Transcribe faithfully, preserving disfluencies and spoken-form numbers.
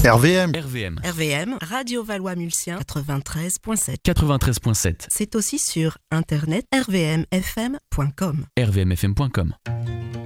R V M. R V M. R V M, Radio Valois-Mulsien, quatre-vingt-treize virgule sept. quatre-vingt-treize virgule sept. C'est aussi sur internet r v m f m point com. r v m f m point com.